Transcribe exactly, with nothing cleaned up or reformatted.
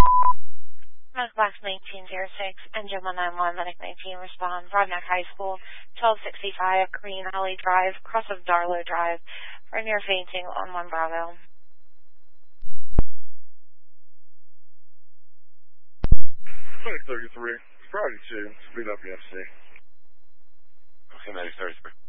Northwest nineteen oh six, Engine one nine one, Medic nineteen, respond. Broadneck High School, twelve sixty-five, Green Alley Drive, cross of Darlow Drive, for near fainting on one Bravo. Medic thirty-three, priority two, speed up E F C. Okay, Medic thirty-three.